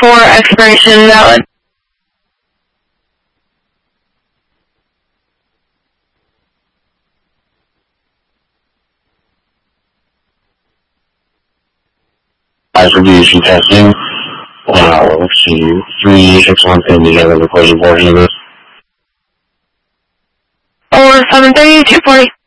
before expiration valid. Distribution testing. Wow, let's see. 361 pin together, the closing portion of this. Over 730, 240.